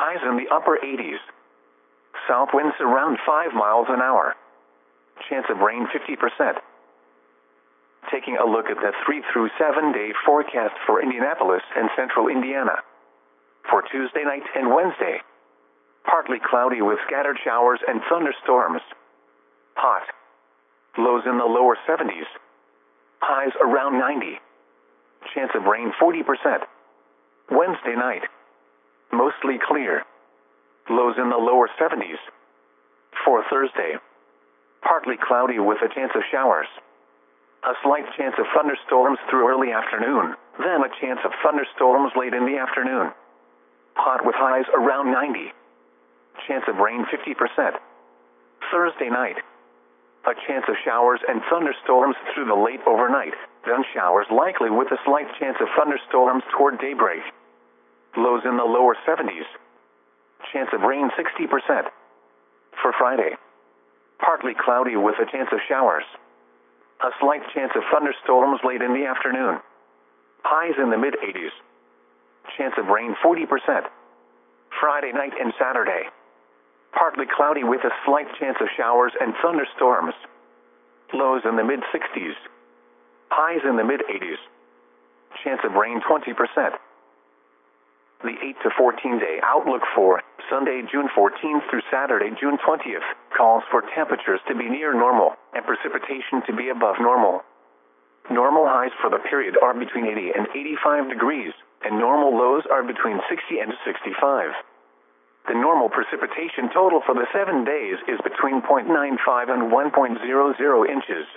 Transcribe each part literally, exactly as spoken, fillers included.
Highs in the upper eighties. South winds around five miles an hour. Chance of rain fifty percent. Taking a look at the three through seven day forecast for Indianapolis and central Indiana. For Tuesday night and Wednesday. Partly cloudy with scattered showers and thunderstorms. Hot. Lows in the lower seventies. Highs around ninety. Chance of rain forty percent. Wednesday night. Mostly clear. Lows in the lower seventies. For Thursday. Partly cloudy with a chance of showers. A slight chance of thunderstorms through early afternoon, then a chance of thunderstorms late in the afternoon. Hot with highs around ninety. Chance of rain fifty percent. Thursday night. A chance of showers and thunderstorms through the late overnight, then showers likely with a slight chance of thunderstorms toward daybreak. Lows in the lower seventies. Chance of rain sixty percent. For Friday. Partly cloudy with a chance of showers. A slight chance of thunderstorms late in the afternoon. Highs in the mid eighties. Chance of rain forty percent. Friday night and Saturday. Partly cloudy with a slight chance of showers and thunderstorms. Lows in the mid sixties. Highs in the mid eighties. Chance of rain twenty percent. The eight to fourteen day outlook for Sunday, June fourteenth through Saturday, June twentieth, calls for temperatures to be near normal and precipitation to be above normal. Normal highs for the period are between eighty and eighty-five degrees, and normal lows are between sixty and sixty-five. The normal precipitation total for the seven days is between zero point nine five and one point zero zero inches.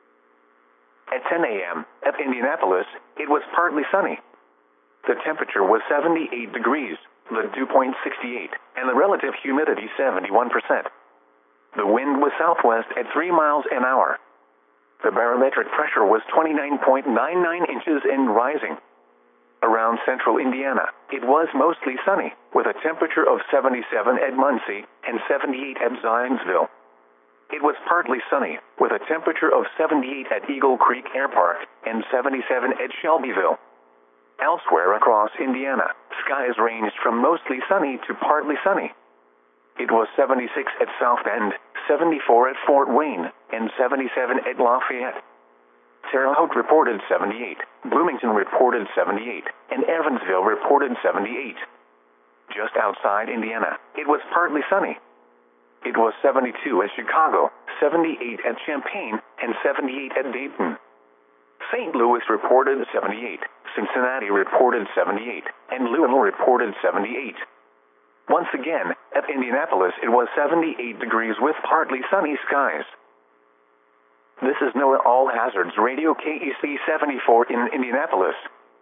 At ten a m at Indianapolis, it was partly sunny. The temperature was seventy-eight degrees, the dew point sixty-eight, and the relative humidity seventy-one percent. The wind was southwest at three miles an hour. The barometric pressure was twenty-nine point nine nine inches and rising. Around central Indiana, it was mostly sunny, with a temperature of seventy-seven at Muncie and seventy-eight at Zionsville. It was partly sunny, with a temperature of seventy-eight at Eagle Creek Air Park and seventy-seven at Shelbyville. Elsewhere across Indiana, skies ranged from mostly sunny to partly sunny. It was seventy-six at South Bend, seventy-four at Fort Wayne, and seventy-seven at Lafayette. Terre Haute reported seventy-eight, Bloomington reported seventy-eight, and Evansville reported seventy-eight. Just outside Indiana, it was partly sunny. It was seventy-two at Chicago, seventy-eight at Champaign, and seventy-eight at Dayton. Saint Louis reported seventy-eight, Cincinnati reported seventy-eight, and Louisville reported seventy-eight. Once again, at Indianapolis it was seventy-eight degrees with partly sunny skies. This is NOAA All Hazards Radio K E C seventy-four in Indianapolis.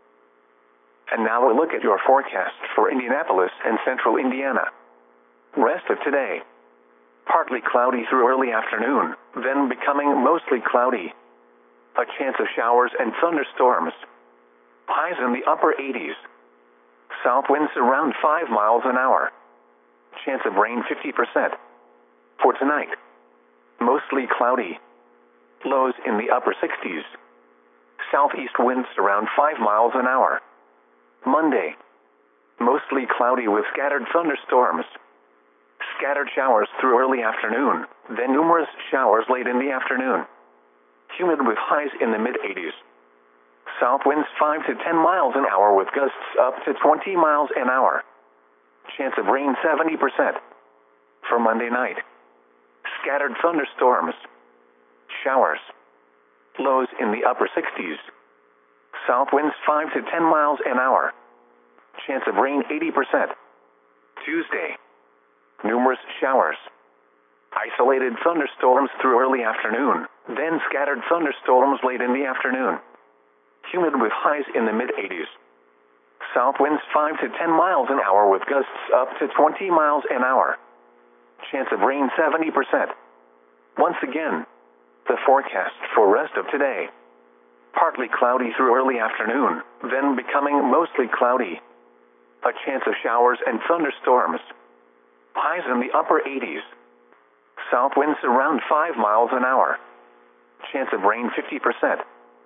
And now a look at your forecast for Indianapolis and central Indiana. Rest of today. Partly cloudy through early afternoon, then becoming mostly cloudy. A chance of showers and thunderstorms. Highs in the upper eighties. South winds around five miles an hour. Chance of rain fifty percent. For tonight. Mostly cloudy. Lows in the upper sixties. Southeast winds around five miles an hour. Monday. Mostly cloudy with scattered thunderstorms. Scattered showers through early afternoon, then numerous showers late in the afternoon. Humid with highs in the mid eighties. South winds five to ten miles an hour with gusts up to twenty miles an hour. Chance of rain seventy percent. For Monday night. Scattered thunderstorms. Showers. Lows in the upper sixties. South winds five to ten miles an hour. Chance of rain eighty percent. Tuesday. Numerous showers. Isolated thunderstorms through early afternoon, then scattered thunderstorms late in the afternoon. Humid with highs in the mid eighties. South winds five to ten miles an hour with gusts up to twenty miles an hour. Chance of rain seventy percent. Once again, the forecast for rest of today. Partly cloudy through early afternoon, then becoming mostly cloudy. A chance of showers and thunderstorms. Highs in the upper eighties. South winds around five miles an hour. Chance of rain fifty percent.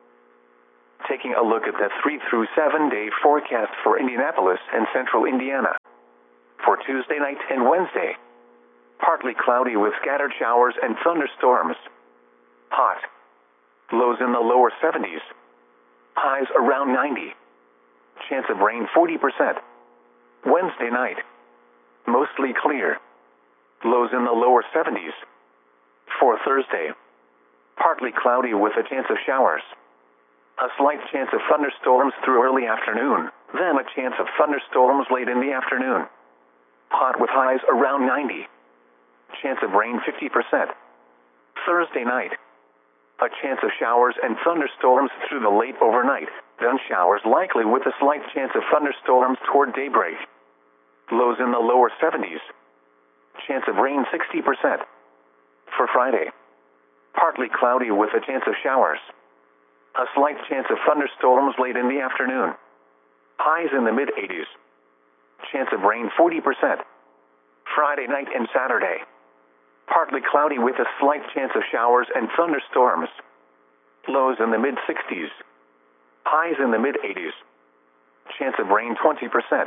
Taking a look at the three through seven day forecast for Indianapolis and central Indiana. for Tuesday night and Wednesday. Partly cloudy with scattered showers and thunderstorms. Hot. Lows in the lower seventies. Highs around ninety. Chance of rain forty percent. Wednesday night. Mostly clear. Lows in the lower seventies. For Thursday. Partly cloudy with a chance of showers. A slight chance of thunderstorms through early afternoon, then a chance of thunderstorms late in the afternoon. Hot with highs around ninety. Chance of rain fifty percent. Thursday night. A chance of showers and thunderstorms through the late overnight, then showers likely with a slight chance of thunderstorms toward daybreak. Lows in the lower seventies. Chance of rain sixty percent. For Friday. Partly cloudy with a chance of showers. A slight chance of thunderstorms late in the afternoon. Highs in the mid-eighties. Chance of rain forty percent. Friday night and Saturday. Partly cloudy with a slight chance of showers and thunderstorms. Lows in the mid-sixties. Highs in the mid-eighties. Chance of rain twenty percent.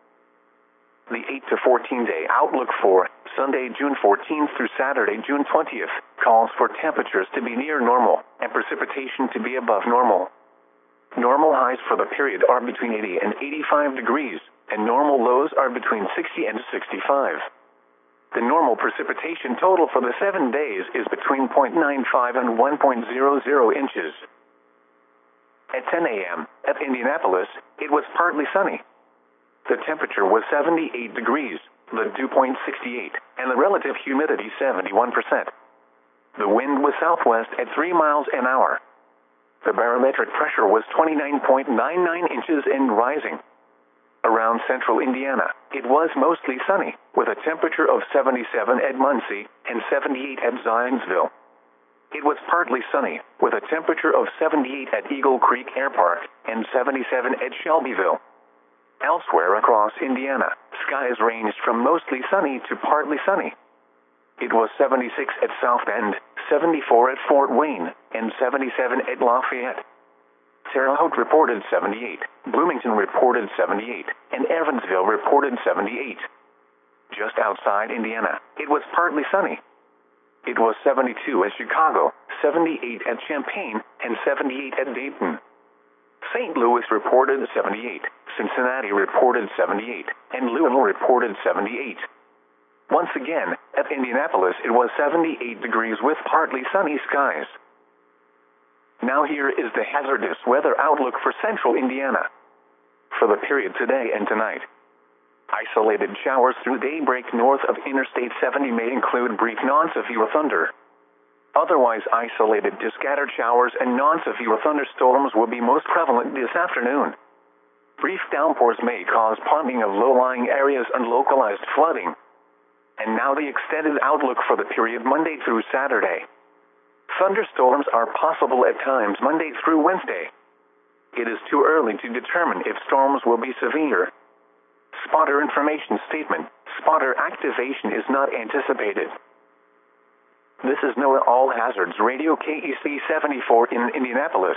The eight to fourteen day outlook for Sunday, June fourteenth through Saturday, June twentieth, calls for temperatures to be near normal and precipitation to be above normal. Normal highs for the period are between eighty and eighty-five degrees, and normal lows are between sixty and sixty-five. The normal precipitation total for the seven days is between zero point nine five and one point zero zero inches. At ten a m at Indianapolis, it was partly sunny. The temperature was seventy-eight degrees, the dew point sixty-eight, and the relative humidity seventy-one percent. The wind was southwest at three miles an hour. The barometric pressure was twenty-nine point nine nine inches and rising. Around central Indiana, it was mostly sunny, with a temperature of seventy-seven at Muncie and seventy-eight at Zionsville. It was partly sunny, with a temperature of seventy-eight at Eagle Creek Air Park and seventy-seven at Shelbyville. Elsewhere across Indiana, skies ranged from mostly sunny to partly sunny. It was seventy-six at South Bend, seventy-four at Fort Wayne, and seventy-seven at Lafayette. Terre Haute reported seventy-eight, Bloomington reported seventy-eight, and Evansville reported seventy-eight. Just outside Indiana, it was partly sunny. It was seventy-two at Chicago, seventy-eight at Champaign, and seventy-eight at Dayton. Saint Louis reported seventy-eight, Cincinnati reported seventy-eight, and Louisville reported seventy-eight. Once again, at Indianapolis it was seventy-eight degrees with partly sunny skies. Now here is the hazardous weather outlook for central Indiana. For the period today and tonight. Isolated showers through daybreak north of Interstate seventy may include brief non-severe thunder. Otherwise isolated to scattered showers and non-severe thunderstorms will be most prevalent this afternoon. Brief downpours may cause ponding of low-lying areas and localized flooding. And now the extended outlook for the period Monday through Saturday. Thunderstorms are possible at times Monday through Wednesday. It is too early to determine if storms will be severe. Spotter information statement. Spotter activation is not anticipated. This is NOAA All Hazards Radio K E C seventy-four in Indianapolis.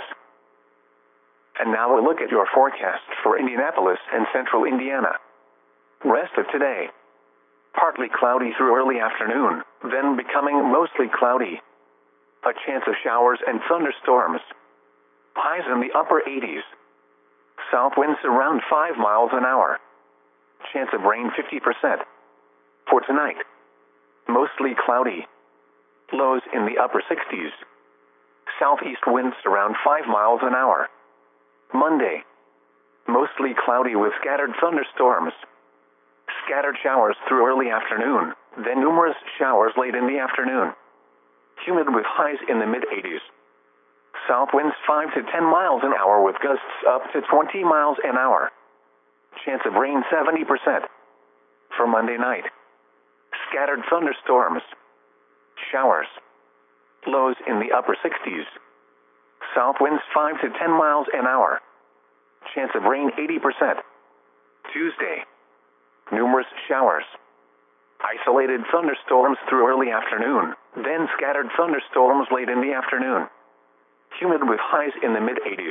And now a look at your forecast for Indianapolis and central Indiana. Rest of today. Partly cloudy through early afternoon, then becoming mostly cloudy. A chance of showers and thunderstorms. Highs in the upper eighties. South winds around five miles an hour. Chance of rain fifty percent. For tonight. Mostly cloudy. Lows in the upper sixties. Southeast winds around five miles an hour. Monday. Mostly cloudy with scattered thunderstorms. Scattered showers through early afternoon, then numerous showers late in the afternoon. Humid with highs in the mid-eighties. South winds five to ten miles an hour with gusts up to twenty miles an hour. Chance of rain seventy percent. For Monday night. Scattered thunderstorms. Showers. Lows in the upper sixties. South winds five to ten miles an hour. Chance of rain eighty percent. Tuesday. Numerous showers. Isolated thunderstorms through early afternoon, then scattered thunderstorms late in the afternoon. Humid with highs in the mid-eighties.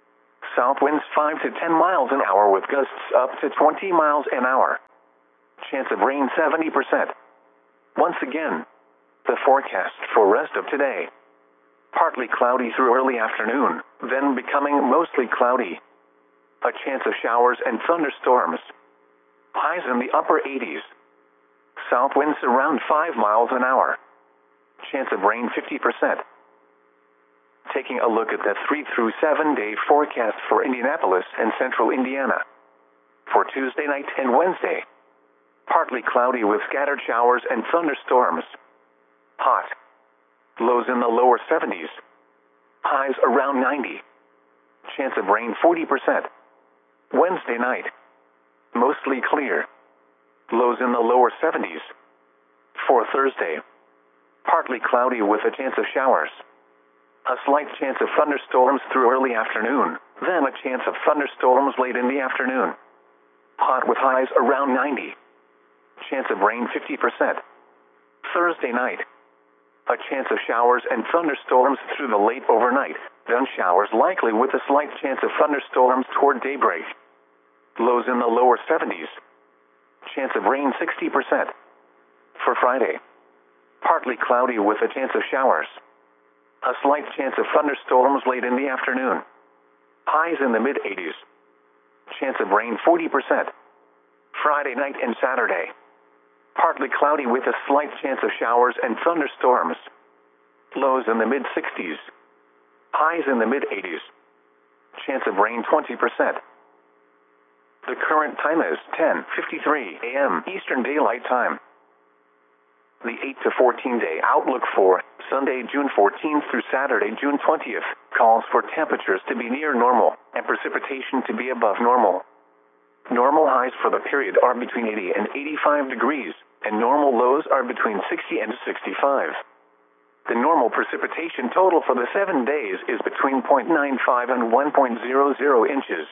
South winds five to ten miles an hour with gusts up to twenty miles an hour. Chance of rain seventy percent. Once again, the forecast for rest of today. Partly cloudy through early afternoon, then becoming mostly cloudy. A chance of showers and thunderstorms. Highs in the upper eighties. South winds around five miles an hour. Chance of rain fifty percent. Taking a look at the three through seven day forecast for Indianapolis and central Indiana. For Tuesday night and Wednesday. Partly cloudy with scattered showers and thunderstorms. Hot. Lows in the lower seventies. Highs around ninety. Chance of rain forty percent. Wednesday night. Mostly clear. Lows in the lower seventies. For Thursday. Partly cloudy with a chance of showers. A slight chance of thunderstorms through early afternoon, then a chance of thunderstorms late in the afternoon. Hot with highs around ninety. Chance of rain fifty percent. Thursday night. A chance of showers and thunderstorms through the late overnight, then showers likely with a slight chance of thunderstorms toward daybreak. Lows in the lower seventies. Chance of rain sixty percent. For Friday. Partly cloudy with a chance of showers. A slight chance of thunderstorms late in the afternoon. Highs in the mid eighties. Chance of rain forty percent. Friday night and Saturday. Partly cloudy with a slight chance of showers and thunderstorms. Lows in the mid sixties. Highs in the mid eighties. Chance of rain twenty percent. The current time is ten fifty-three a m Eastern Daylight Time. The eight to fourteen day outlook for Sunday, June fourteenth through Saturday, June twentieth, calls for temperatures to be near normal and precipitation to be above normal. Normal highs for the period are between eighty and eighty-five degrees, and normal lows are between sixty and sixty-five. The normal precipitation total for the seven days is between zero point nine five and one point zero zero inches.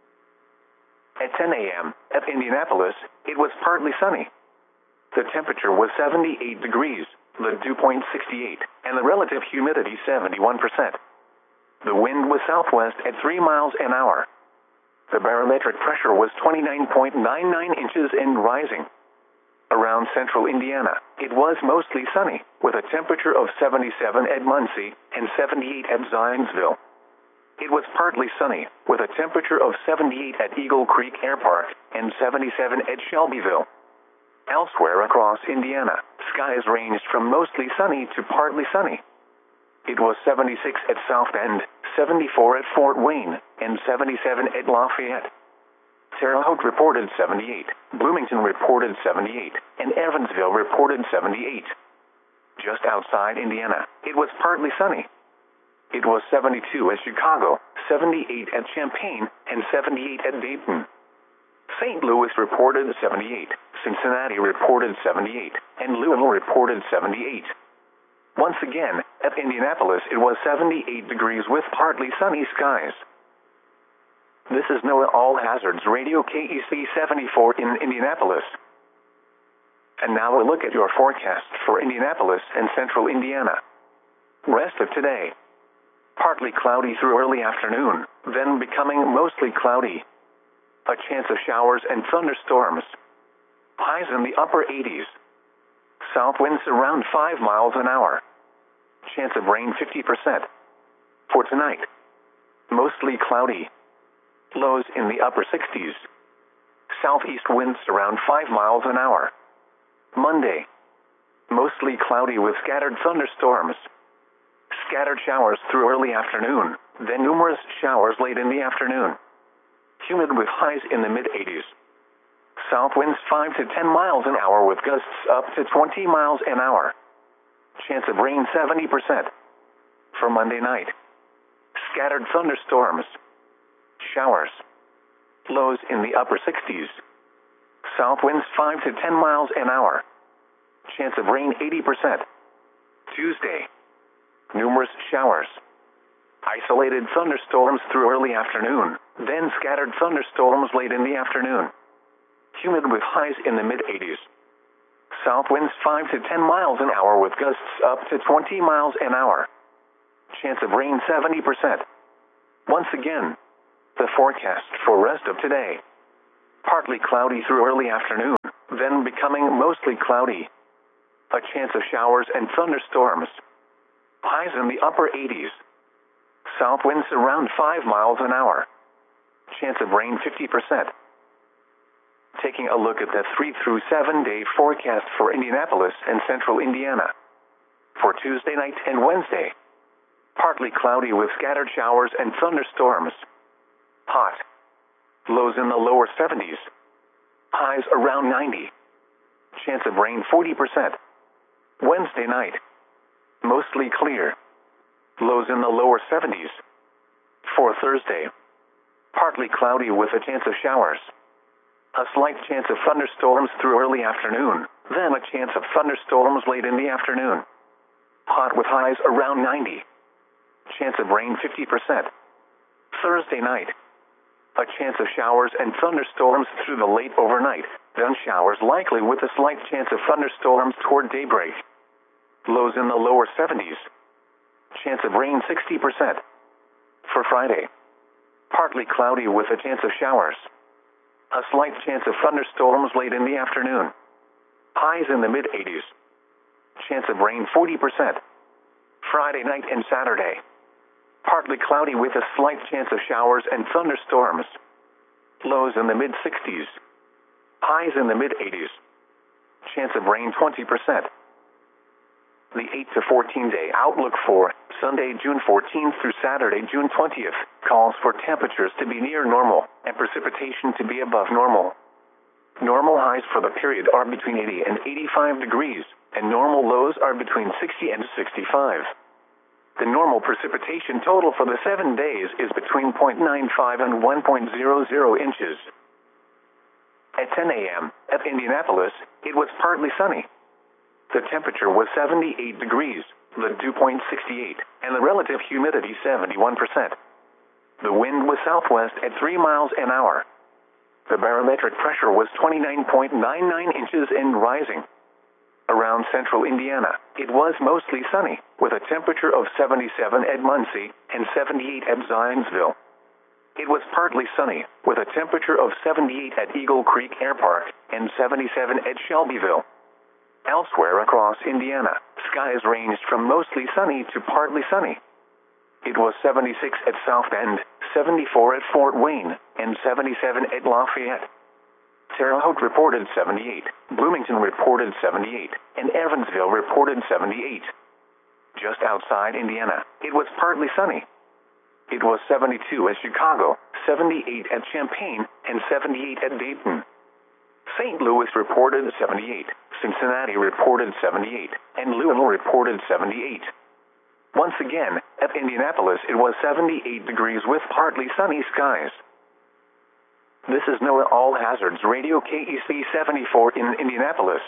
At ten a m at Indianapolis, it was partly sunny. The temperature was seventy-eight degrees, the dew point sixty-eight, and the relative humidity seventy-one percent. The wind was southwest at three miles an hour. The barometric pressure was twenty-nine point nine nine inches and rising. Around central Indiana, it was mostly sunny, with a temperature of seventy-seven at Muncie and seventy-eight at Zionsville. It was partly sunny, with a temperature of seventy-eight at Eagle Creek Air Park and seventy-seven at Shelbyville. Elsewhere across Indiana, skies ranged from mostly sunny to partly sunny. It was seventy-six at South Bend, seventy-four at Fort Wayne, and seventy-seven at Lafayette. Terre Haute reported seventy-eight, Bloomington reported seventy-eight, and Evansville reported seventy-eight. Just outside Indiana, it was partly sunny. It was seventy-two at Chicago, seventy-eight at Champaign, and seventy-eight at Dayton. Saint Louis reported seventy-eight, Cincinnati reported seventy-eight, and Louisville reported seventy-eight. Once again, at Indianapolis it was seventy-eight degrees with partly sunny skies. This is NOAA All Hazards Radio K E C seventy-four in Indianapolis. And now a look at your forecast for Indianapolis and central Indiana. Rest of today. Partly cloudy through early afternoon, then becoming mostly cloudy. A chance of showers and thunderstorms. Highs in the upper eighties. South winds around five miles an hour. Chance of rain fifty percent. For tonight. Mostly cloudy. Lows in the upper sixties. Southeast winds around five miles an hour. Monday. Mostly cloudy with scattered thunderstorms. Scattered showers through early afternoon, then numerous showers late in the afternoon. Humid with highs in the mid eighties. South winds five to ten miles an hour with gusts up to twenty miles an hour. Chance of rain seventy percent. For Monday night. Scattered thunderstorms. Showers. Lows in the upper sixties. South winds five to ten miles an hour. Chance of rain eighty percent. Tuesday. Numerous showers. Isolated thunderstorms through early afternoon, then scattered thunderstorms late in the afternoon. Humid with highs in the mid eighties. South winds five to ten miles an hour with gusts up to twenty miles an hour. Chance of rain seventy percent. Once again, the forecast for rest of today. Partly cloudy through early afternoon, then becoming mostly cloudy. A chance of showers and thunderstorms. Highs in the upper eighties. South winds around five miles an hour. Chance of rain fifty percent. Taking a look at the three through seven day forecast for Indianapolis and central Indiana. For Tuesday night and Wednesday. Partly cloudy with scattered showers and thunderstorms. Hot. Lows in the lower seventies. Highs around ninety. Chance of rain forty percent. Wednesday night. Mostly clear. Lows in the lower seventies. For Thursday. Partly cloudy with a chance of showers. A slight chance of thunderstorms through early afternoon, then a chance of thunderstorms late in the afternoon. Hot with highs around ninety. Chance of rain fifty percent. Thursday night. A chance of showers and thunderstorms through the late overnight, then showers likely with a slight chance of thunderstorms toward daybreak. Lows in the lower seventies. Chance of rain sixty percent. For Friday. Partly cloudy with a chance of showers. A slight chance of thunderstorms late in the afternoon. Highs in the mid eighties. Chance of rain forty percent. Friday night and Saturday. Partly cloudy with a slight chance of showers and thunderstorms. Lows in the mid sixties. Highs in the mid eighties. Chance of rain twenty percent. The eight to fourteen day outlook for Sunday, June fourteenth through Saturday, June twentieth, calls for temperatures to be near normal and precipitation to be above normal. Normal highs for the period are between eighty and eighty-five degrees, and normal lows are between sixty and sixty-five. The normal precipitation total for the seven days is between zero point nine five and one point zero zero inches. At ten a m at Indianapolis, it was partly sunny. The temperature was seventy-eight degrees, the dew point sixty-eight, and the relative humidity seventy-one percent. The wind was southwest at three miles an hour. The barometric pressure was twenty-nine point nine nine inches and rising. Around central Indiana, it was mostly sunny, with a temperature of seventy-seven at Muncie and seventy-eight at Zionsville. It was partly sunny, with a temperature of seventy-eight at Eagle Creek Air Park and seventy-seven at Shelbyville. Elsewhere across Indiana, skies ranged from mostly sunny to partly sunny. It was seventy-six at South Bend, seventy-four at Fort Wayne, and seventy-seven at Lafayette. Terre Haute reported seventy-eight, Bloomington reported seventy-eight, and Evansville reported seventy-eight. Just outside Indiana, it was partly sunny. It was seventy-two at Chicago, seventy-eight at Champaign, and seventy-eight at Dayton. Saint Louis reported seventy-eight, Cincinnati reported seventy-eight, and Louisville reported seventy-eight. Once again, at Indianapolis it was seventy-eight degrees with partly sunny skies. This is NOAA All Hazards Radio K E C seventy-four in Indianapolis.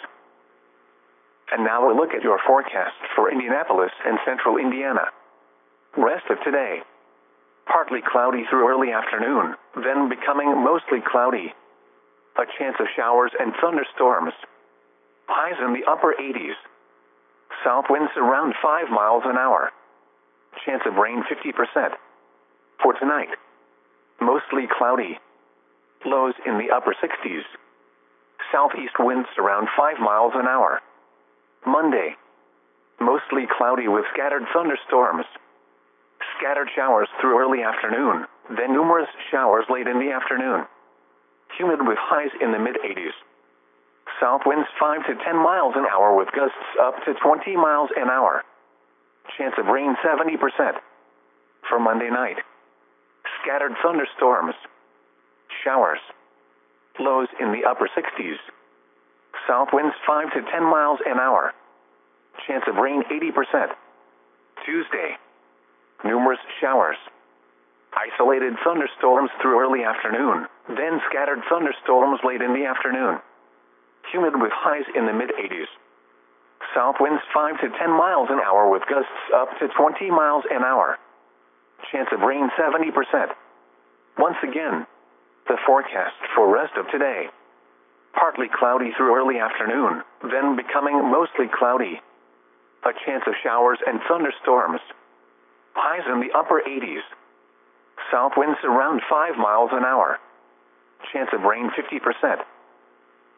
And now a look at your forecast for Indianapolis and central Indiana. Rest of today. Partly cloudy through early afternoon, then becoming mostly cloudy. A chance of showers and thunderstorms. Highs in the upper eighties. South winds around five miles an hour. Chance of rain fifty percent. For tonight. Mostly cloudy. Lows in the upper sixties. Southeast winds around five miles an hour. Monday. Mostly cloudy with scattered thunderstorms. Scattered showers through early afternoon, then numerous showers late in the afternoon. Humid with highs in the mid eighties. South winds five to ten miles an hour with gusts up to twenty miles an hour. Chance of rain seventy percent. For Monday night. Scattered thunderstorms. Showers. Lows in the upper sixties. South winds five to ten miles an hour. Chance of rain eighty percent. Tuesday. Numerous showers. Isolated thunderstorms through early afternoon, then scattered thunderstorms late in the afternoon. Humid with highs in the mid eighties. South winds five to ten miles an hour with gusts up to twenty miles an hour. Chance of rain seventy percent. Once again, the forecast for rest of today. Partly cloudy through early afternoon, then becoming mostly cloudy. A chance of showers and thunderstorms. Highs in the upper eighties. South winds around five miles an hour. Chance of rain fifty percent.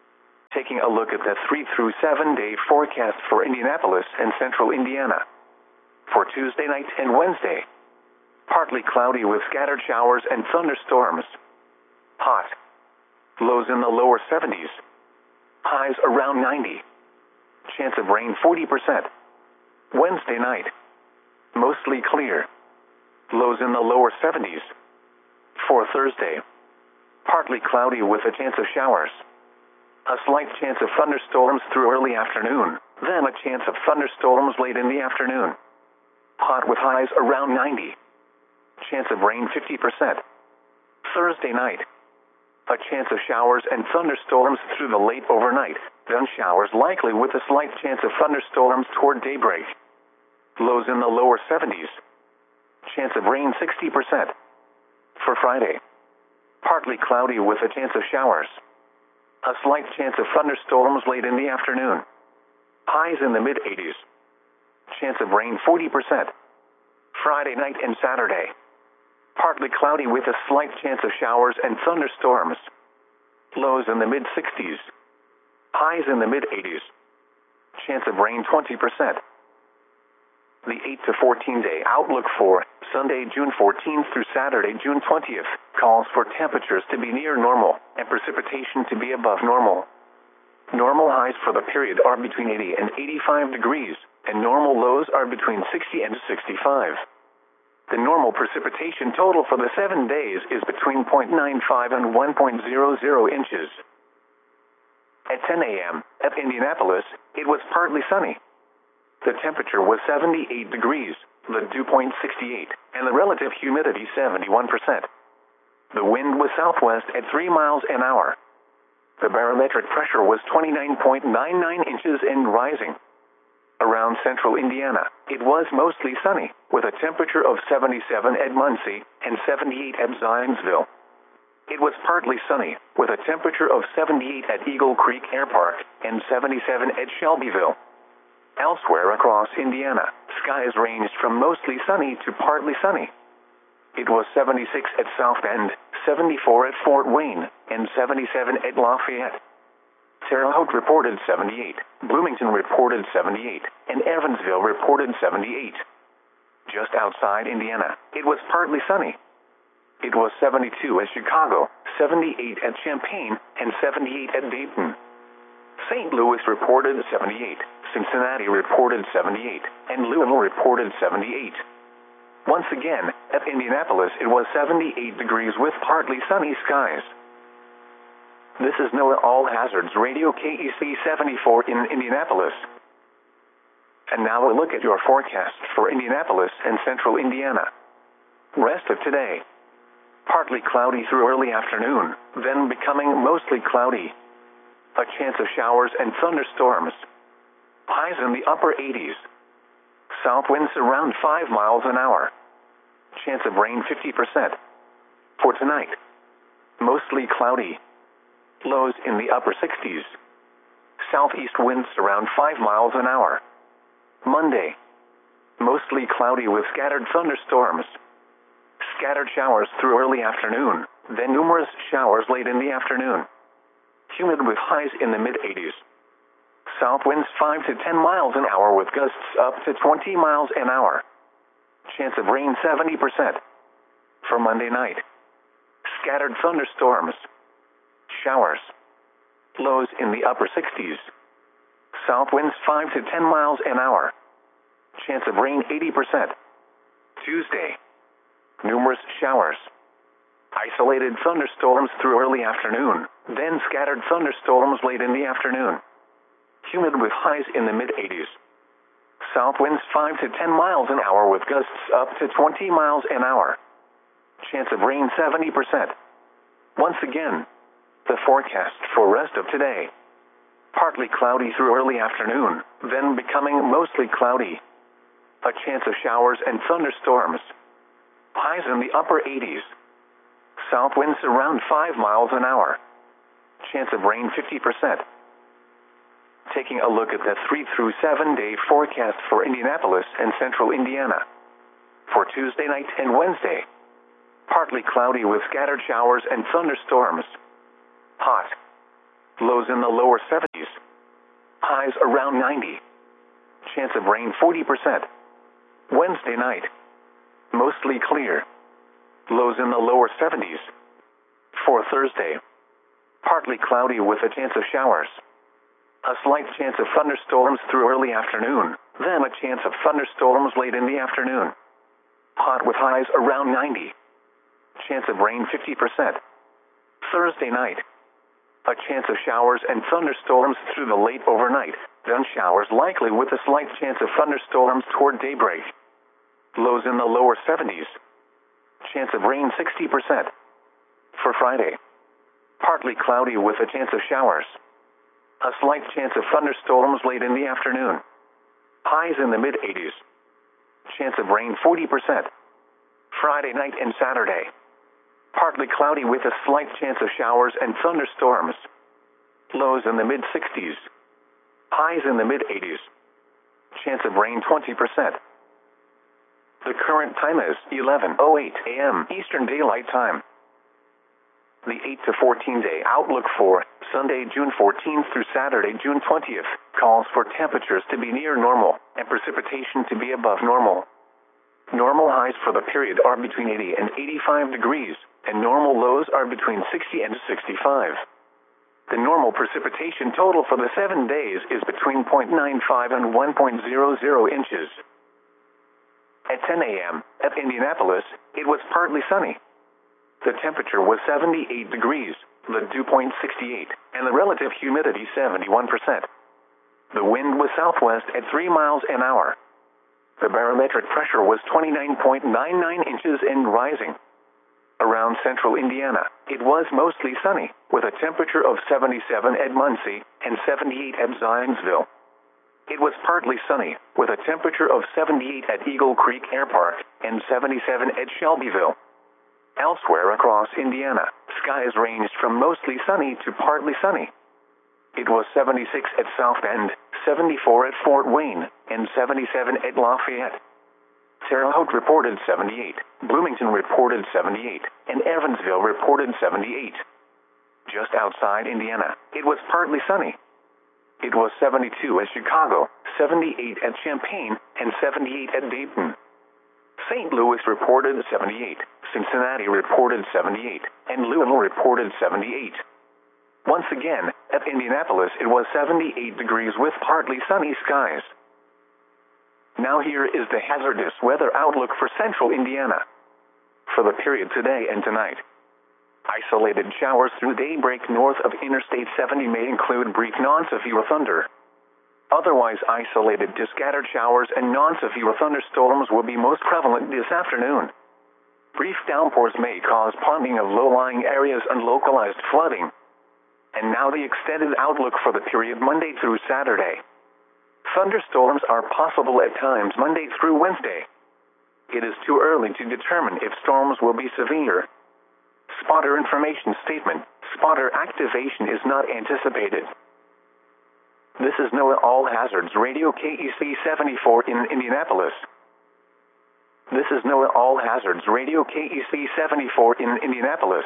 Taking a look at the three through seven day forecast for Indianapolis and central Indiana. For Tuesday night and Wednesday, partly cloudy with scattered showers and thunderstorms. Hot. Lows in the lower seventies. Highs around ninety. Chance of rain forty percent. Wednesday night, mostly clear. Lows in the lower seventies. For Thursday, partly cloudy with a chance of showers. A slight chance of thunderstorms through early afternoon, then a chance of thunderstorms late in the afternoon. Hot with highs around ninety. Chance of rain fifty percent. Thursday night, a chance of showers and thunderstorms through the late overnight, then showers likely with a slight chance of thunderstorms toward daybreak. Lows in the lower seventies. Chance of rain sixty percent. For Friday, partly cloudy with a chance of showers. A slight chance of thunderstorms late in the afternoon. Highs in the mid-eighties. Chance of rain forty percent. Friday night and Saturday, partly cloudy with a slight chance of showers and thunderstorms. Lows in the mid-sixties. Highs in the mid-eighties. Chance of rain twenty percent. The eight to fourteen day outlook for Sunday, June fourteenth through Saturday, June twentieth, calls for temperatures to be near normal and precipitation to be above normal. Normal highs for the period are between eighty and eighty-five degrees, and normal lows are between sixty and sixty-five. The normal precipitation total for the seven days is between zero point nine five and one point zero zero inches. At ten a m at Indianapolis, it was partly sunny. The temperature was seventy-eight degrees, the dew point sixty-eight, and the relative humidity seventy-one percent. The wind was southwest at three miles an hour. The barometric pressure was twenty-nine point nine nine inches and rising. Around central Indiana, it was mostly sunny, with a temperature of seventy-seven at Muncie and seventy-eight at Zionsville. It was partly sunny, with a temperature of seventy-eight at Eagle Creek Air Park and seventy-seven at Shelbyville. Elsewhere across Indiana, skies ranged from mostly sunny to partly sunny. It was seventy-six at South Bend, seventy-four at Fort Wayne, and seventy-seven at Lafayette. Terre Haute reported seventy-eight, Bloomington reported seventy-eight, and Evansville reported seventy-eight. Just outside Indiana, it was partly sunny. It was seventy-two at Chicago, seventy-eight at Champaign, and seventy-eight at Dayton. Saint Louis reported seventy-eight, Cincinnati reported seventy-eight, and Louisville reported seventy-eight. Once again, at Indianapolis it was seventy-eight degrees with partly sunny skies. This is NOAA All Hazards Radio K E C seventy-four in Indianapolis. And now a look at your forecast for Indianapolis and central Indiana. Rest of today. Partly cloudy through early afternoon, then becoming mostly cloudy. A chance of showers and thunderstorms. Highs in the upper eighties. South winds around five miles an hour. Chance of rain fifty percent. For tonight, mostly cloudy. Lows in the upper sixties. Southeast winds around five miles an hour. Monday, mostly cloudy with scattered thunderstorms. Scattered showers through early afternoon, then numerous showers late in the afternoon. Humid with highs in the mid-eighties. South winds five to ten miles an hour with gusts up to twenty miles an hour. Chance of rain seventy percent. For Monday night, scattered thunderstorms. Showers. Lows in the upper sixties. South winds five to ten miles an hour. Chance of rain eighty percent. Tuesday, numerous showers. Isolated thunderstorms through early afternoon, then scattered thunderstorms late in the afternoon. Humid with highs in the mid-eighties. South winds five to ten miles an hour with gusts up to twenty miles an hour. Chance of rain seventy percent. Once again, the forecast for rest of today. Partly cloudy through early afternoon, then becoming mostly cloudy. A chance of showers and thunderstorms. Highs in the upper eighties. South winds around five miles an hour. Chance of rain fifty percent. Taking a look at the three through seven day forecast for Indianapolis and central Indiana. For Tuesday night and Wednesday, partly cloudy with scattered showers and thunderstorms. Hot. Lows in the lower seventies. Highs around ninety. Chance of rain forty percent. Wednesday night. Mostly clear. Lows in the lower seventies. For Thursday. Partly cloudy with a chance of showers. A slight chance of thunderstorms through early afternoon, then a chance of thunderstorms late in the afternoon. Hot with highs around ninety. Chance of rain fifty percent. Thursday night. A chance of showers and thunderstorms through the late overnight, then showers likely with a slight chance of thunderstorms toward daybreak. Lows in the lower seventies. Chance of rain sixty percent. For Friday. Partly cloudy with a chance of showers. A slight chance of thunderstorms late in the afternoon. Highs in the mid eighties. Chance of rain forty percent. Friday night and Saturday. Partly cloudy with a slight chance of showers and thunderstorms. Lows in the mid sixties. Highs in the mid eighties. Chance of rain twenty percent. The current time is eleven oh eight a m Eastern Daylight Time. The eight to fourteen day outlook for Sunday, June fourteenth through Saturday, June twentieth, calls for temperatures to be near normal and precipitation to be above normal. Normal highs for the period are between eighty and eighty-five degrees, and normal lows are between sixty and sixty-five. The normal precipitation total for the seven days is between zero point nine five and one point zero zero inches. At ten a m at Indianapolis, it was partly sunny. The temperature was seventy-eight degrees, the dew point sixty-eight, and the relative humidity seventy-one percent. The wind was southwest at three miles an hour. The barometric pressure was twenty-nine point nine nine inches and rising. Around central Indiana, it was mostly sunny, with a temperature of seventy-seven at Muncie and seventy-eight at Zionsville. It was partly sunny, with a temperature of seventy-eight at Eagle Creek Air Park and seventy-seven at Shelbyville. Elsewhere across Indiana, skies ranged from mostly sunny to partly sunny. It was seventy-six at South Bend, seventy-four at Fort Wayne, and seventy-seven at Lafayette. Terre Haute reported seventy-eight, Bloomington reported seventy-eight, and Evansville reported seventy-eight. Just outside Indiana, it was partly sunny. It was seventy-two at Chicago, seventy-eight at Champaign, and seventy-eight at Dayton. Saint Louis reported seventy-eight, Cincinnati reported seventy-eight, and Louisville reported seventy-eight. Once again, at Indianapolis it was seventy-eight degrees with partly sunny skies. Now here is the hazardous weather outlook for central Indiana. For the period today and tonight. Isolated showers through daybreak north of Interstate seventy may include brief non-severe thunder. Otherwise isolated to scattered showers and non-severe thunderstorms will be most prevalent this afternoon. Brief downpours may cause ponding of low-lying areas and localized flooding. And now the extended outlook for the period Monday through Saturday. Thunderstorms are possible at times Monday through Wednesday. It is too early to determine if storms will be severe. Spotter information statement: spotter activation is not anticipated. This is NOAA All Hazards Radio K E C seventy-four in Indianapolis. This is NOAA All Hazards Radio K E C seventy-four in Indianapolis.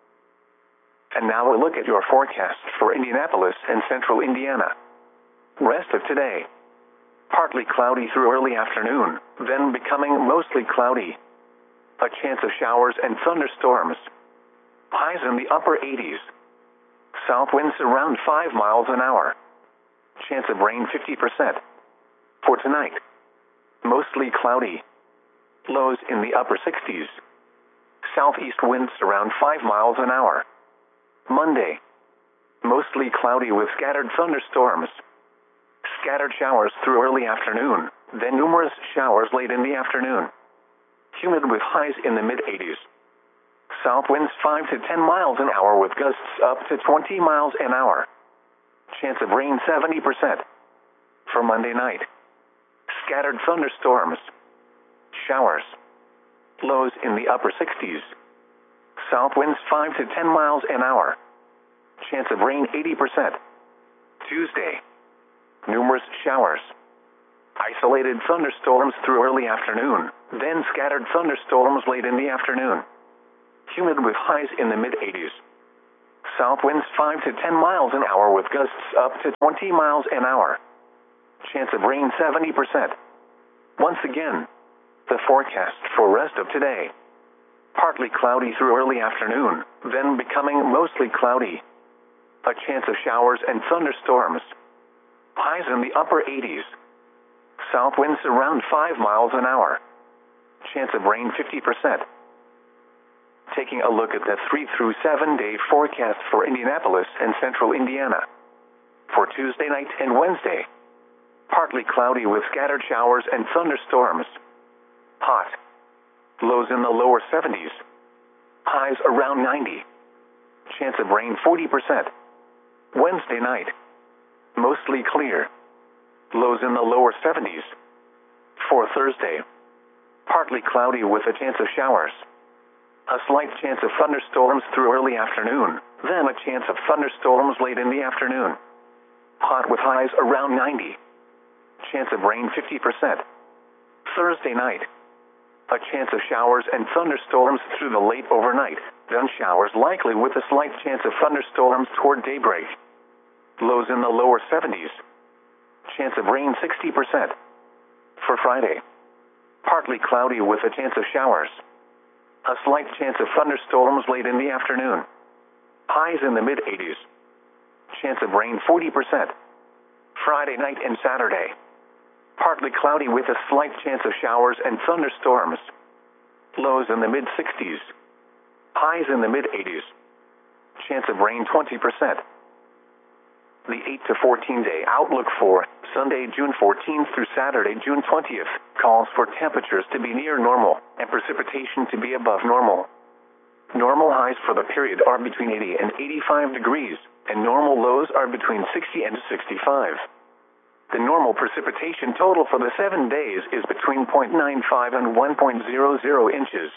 And now a look at your forecast for Indianapolis and central Indiana. Rest of today. Partly cloudy through early afternoon, then becoming mostly cloudy. A chance of showers and thunderstorms. Highs in the upper eighties. South winds around five miles an hour. Chance of rain fifty percent. For tonight. Mostly cloudy. Lows in the upper sixties. Southeast winds around five miles an hour. Monday. Mostly cloudy with scattered thunderstorms. Scattered showers through early afternoon, then numerous showers late in the afternoon. Humid with highs in the mid eighties. South winds five to ten miles an hour with gusts up to twenty miles an hour. Chance of rain seventy percent. For Monday night. Scattered thunderstorms. Showers. Lows in the upper sixties. South winds five to ten miles an hour. Chance of rain eighty percent. Tuesday. Numerous showers. Isolated thunderstorms through early afternoon, then scattered thunderstorms late in the afternoon. Humid with highs in the mid eighties. South winds five to ten miles an hour with gusts up to twenty miles an hour. Chance of rain seventy percent. Once again, the forecast for rest of today. Partly cloudy through early afternoon, then becoming mostly cloudy. A chance of showers and thunderstorms. Highs in the upper eighties. South winds around five miles an hour. Chance of rain fifty percent. Taking a look at the three through seven day forecast for Indianapolis and central Indiana. For Tuesday night and Wednesday. Partly cloudy with scattered showers and thunderstorms. Hot. Lows in the lower seventies. Highs around ninety. Chance of rain forty percent. Wednesday night. Mostly clear. Lows in the lower seventies. For Thursday. Partly cloudy with a chance of showers. A slight chance of thunderstorms through early afternoon, then a chance of thunderstorms late in the afternoon. Hot with highs around ninety. Chance of rain fifty percent. Thursday night. A chance of showers and thunderstorms through the late overnight, then showers likely with a slight chance of thunderstorms toward daybreak. Lows in the lower seventies. Chance of rain sixty percent. For Friday. Partly cloudy with a chance of showers. A slight chance of thunderstorms late in the afternoon. Highs in the mid-eighties. Chance of rain forty percent. Friday night and Saturday. Partly cloudy with a slight chance of showers and thunderstorms. Lows in the mid-sixties. Highs in the mid-eighties. Chance of rain twenty percent. The eight to fourteen day outlook for Sunday, June fourteenth through Saturday, June twentieth, calls for temperatures to be near normal and precipitation to be above normal. Normal highs for the period are between eighty and eighty-five degrees, and normal lows are between sixty and sixty-five. The normal precipitation total for the seven days is between zero point nine five and one point zero zero inches.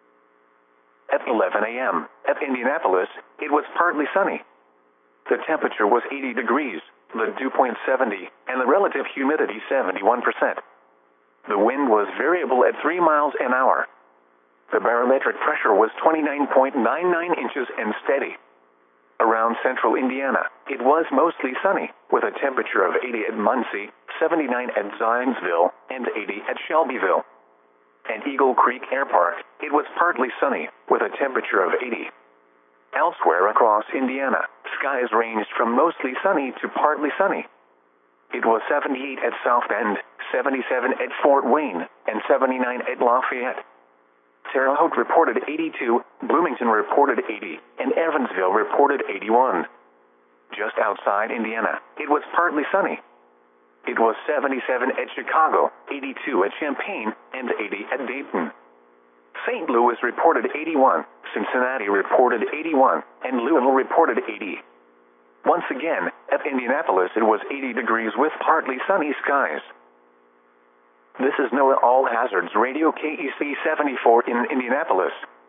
At eleven a m at Indianapolis, it was partly sunny. The temperature was eighty degrees, the dew point seventy, and the relative humidity seventy-one percent. The wind was variable at three miles an hour. The barometric pressure was twenty-nine point nine nine inches and steady. Around central Indiana, it was mostly sunny, with a temperature of eighty at Muncie, seventy-nine at Zionsville, and eighty at Shelbyville. At Eagle Creek Air Park, it was partly sunny, with a temperature of eighty. Elsewhere across Indiana, skies ranged from mostly sunny to partly sunny. It was seventy-eight at South Bend, seventy-seven at Fort Wayne, and seventy-nine at Lafayette. Terre Haute reported eighty-two, Bloomington reported eighty, and Evansville reported eighty-one. Just outside Indiana, it was partly sunny. It was seventy-seven at Chicago, eighty-two at Champaign, and eighty at Dayton. Saint Louis reported eighty-one, Cincinnati reported eighty-one, and Louisville reported eighty. Once again, at Indianapolis it was eighty degrees with partly sunny skies. This is NOAA All Hazards Radio K E C seventy-four in Indianapolis.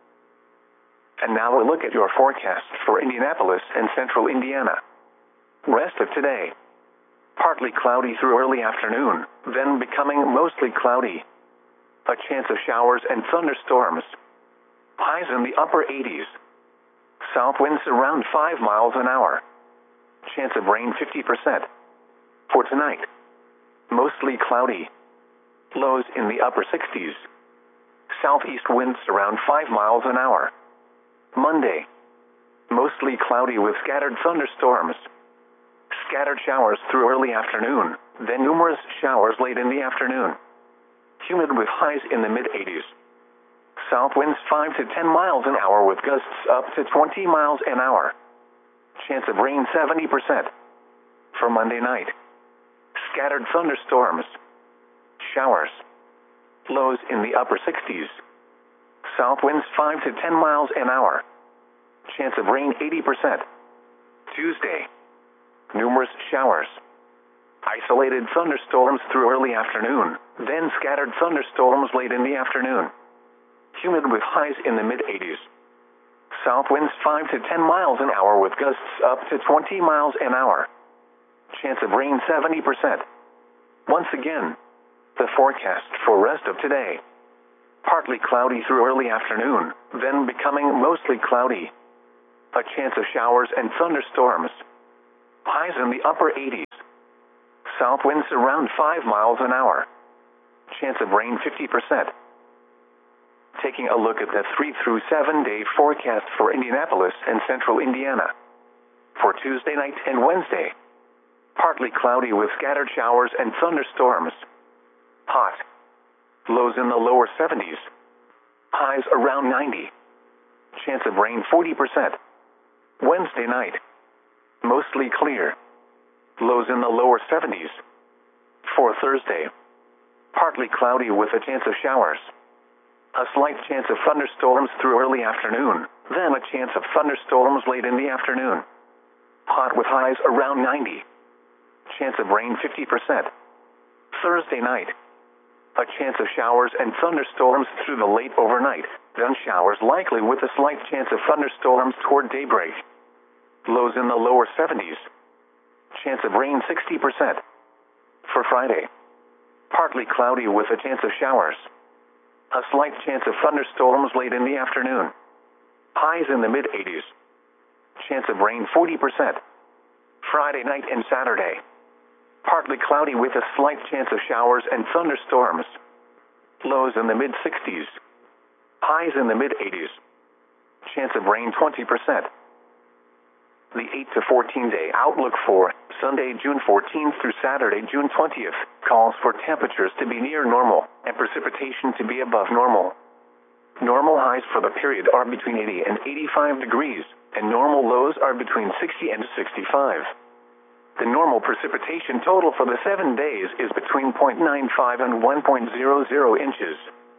And now a look at your forecast for Indianapolis and central Indiana. Rest of today. Partly cloudy through early afternoon, then becoming mostly cloudy. A chance of showers and thunderstorms. Highs in the upper eighties. South winds around five miles an hour. Chance of rain fifty percent. For tonight. Mostly cloudy. Lows in the upper sixties. Southeast winds around five miles an hour. Monday. Mostly cloudy with scattered thunderstorms. Scattered showers through early afternoon, then numerous showers late in the afternoon. Humid with highs in the mid-eighties. South winds five to ten miles an hour with gusts up to twenty miles an hour. Chance of rain seventy percent. For Monday night. Scattered thunderstorms. Showers. Lows in the upper sixties. South winds five to ten miles an hour. Chance of rain eighty percent. Tuesday. Numerous showers. Isolated thunderstorms through early afternoon, then scattered thunderstorms late in the afternoon. Humid with highs in the mid-eighties. South winds five to ten miles an hour with gusts up to twenty miles an hour. Chance of rain seventy percent. Once again, the forecast for rest of today. Partly cloudy through early afternoon, then becoming mostly cloudy. A chance of showers and thunderstorms. Highs in the upper eighties. South winds around five miles an hour. Chance of rain fifty percent. Taking a look at the three through seven day forecast for Indianapolis and central Indiana. For Tuesday night and Wednesday. Partly cloudy with scattered showers and thunderstorms. Hot. Lows in the lower seventies. Highs around ninety. Chance of rain forty percent. Wednesday night. Mostly clear. Lows in the lower seventies. For Thursday. Partly cloudy with a chance of showers. A slight chance of thunderstorms through early afternoon, then a chance of thunderstorms late in the afternoon. Hot with highs around ninety. Chance of rain fifty percent. Thursday night. A chance of showers and thunderstorms through the late overnight, then showers likely with a slight chance of thunderstorms toward daybreak. Lows in the lower seventies. Chance of rain sixty percent. For Friday. Partly cloudy with a chance of showers. A slight chance of thunderstorms late in the afternoon. Highs in the mid eighties. Chance of rain forty percent. Friday night and Saturday. Partly cloudy with a slight chance of showers and thunderstorms. Lows in the mid sixties. Highs in the mid eighties. Chance of rain twenty percent. The eight to fourteen day outlook for Sunday, June fourteenth through Saturday, June twentieth, calls for temperatures to be near normal and precipitation to be above normal. Normal highs for the period are between eighty and eighty-five degrees, and normal lows are between sixty and sixty-five. The normal precipitation total for the seven days is between zero point nine five and one point zero zero inches.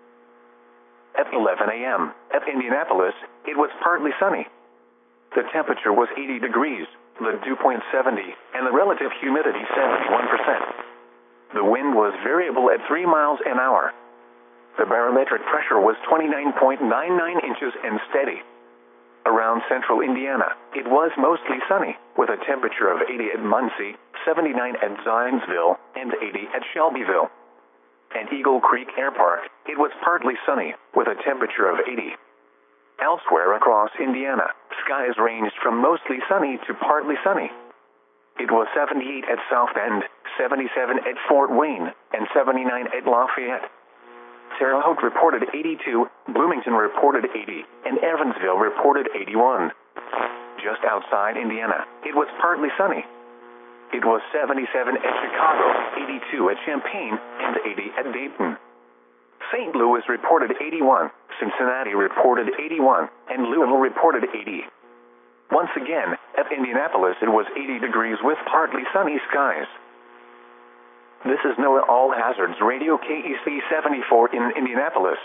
At eleven a m at Indianapolis, it was partly sunny. The temperature was eighty degrees, the dew point seventy, and the relative humidity seventy-one percent. The wind was variable at three miles an hour. The barometric pressure was twenty-nine point nine nine inches and steady. Around central Indiana, it was mostly sunny, with a temperature of eighty at Muncie, seventy-nine at Zionsville, and eighty at Shelbyville. At Eagle Creek Air Park, it was partly sunny, with a temperature of eighty. Elsewhere across Indiana, skies ranged from mostly sunny to partly sunny. It was seventy-eight at South Bend, seventy-seven at Fort Wayne, and seventy-nine at Lafayette. Terre Haute reported eighty-two, Bloomington reported eighty, and Evansville reported eighty-one. Just outside Indiana, it was partly sunny. It was seventy-seven at Chicago, eighty-two at Champaign, and eighty at Dayton. Saint Louis reported eighty-one, Cincinnati reported eighty-one, and Louisville reported eighty. Once again, at Indianapolis it was eighty degrees with partly sunny skies. This is NOAA All Hazards Radio K E C seventy-four in Indianapolis.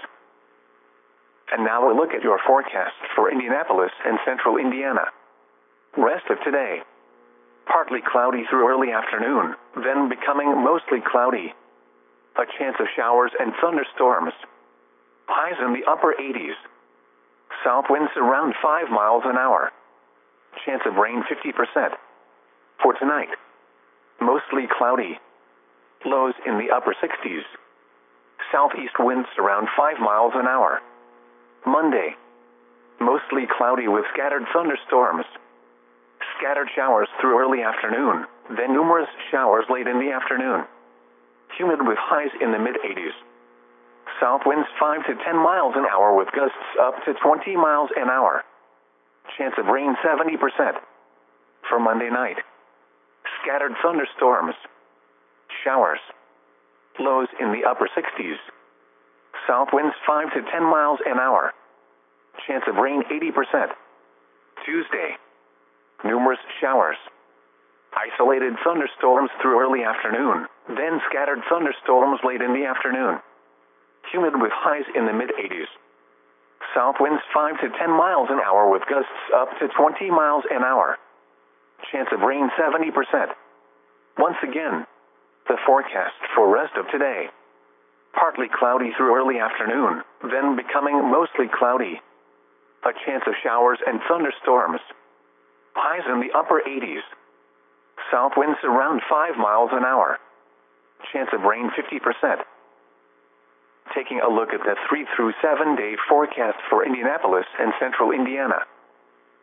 And now a look at your forecast for Indianapolis and central Indiana. Rest of today. Partly cloudy through early afternoon, then becoming mostly cloudy. A chance of showers and thunderstorms. Highs in the upper eighties. South winds around five miles an hour. Chance of rain fifty percent. For tonight. Mostly cloudy. Lows in the upper sixties. Southeast winds around five miles an hour. Monday. Mostly cloudy with scattered thunderstorms. Scattered showers through early afternoon, then numerous showers late in the afternoon. Humid with highs in the mid eighties. South winds five to ten miles an hour with gusts up to twenty miles an hour. Chance of rain seventy percent. For Monday night. Scattered thunderstorms. Showers. Lows in the upper sixties. South winds five to ten miles an hour. Chance of rain eighty percent. Tuesday. Numerous showers. Isolated thunderstorms through early afternoon, then scattered thunderstorms late in the afternoon. Humid with highs in the mid eighties. South winds five to ten miles an hour with gusts up to twenty miles an hour. Chance of rain seventy percent. Once again, the forecast for rest of today. Partly cloudy through early afternoon, then becoming mostly cloudy. A chance of showers and thunderstorms. Highs in the upper eighties. South winds around five miles an hour. Chance of rain fifty percent. Taking a look at the three through seven day forecast for Indianapolis and central Indiana.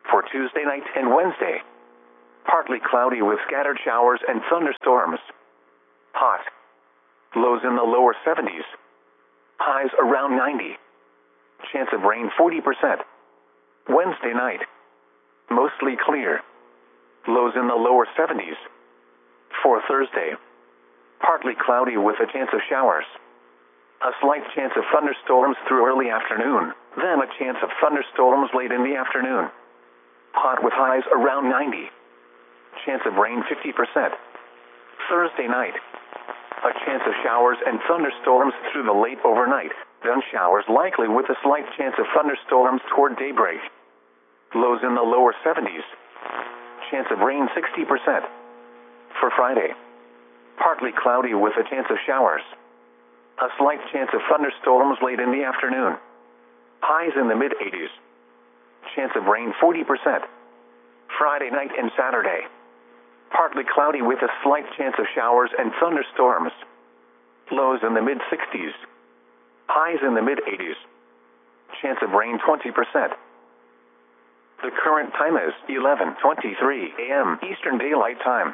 For Tuesday night and Wednesday, partly cloudy with scattered showers and thunderstorms. Hot. Lows in the lower seventies. Highs around ninety. Chance of rain forty percent. Wednesday night, mostly clear. Lows in the lower seventies. For Thursday, partly cloudy with a chance of showers. A slight chance of thunderstorms through early afternoon, then a chance of thunderstorms late in the afternoon. Hot with highs around ninety. Chance of rain fifty percent. Thursday night, a chance of showers and thunderstorms through the late overnight, then showers likely with a slight chance of thunderstorms toward daybreak. Lows in the lower seventies. Chance of rain sixty percent. For Friday, partly cloudy with a chance of showers. A slight chance of thunderstorms late in the afternoon. Highs in the mid-eighties. Chance of rain forty percent. Friday night and Saturday, partly cloudy with a slight chance of showers and thunderstorms. Lows in the mid-sixties. Highs in the mid-eighties. Chance of rain twenty percent. The current time is eleven twenty-three a m Eastern Daylight Time.